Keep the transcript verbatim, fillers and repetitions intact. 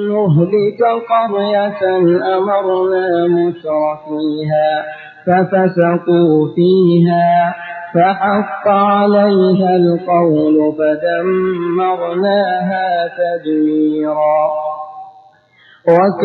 نهلك قرية أمرنا مترفيها ففسقوا فيها فحق عليها القول فدمرناها تدميرا.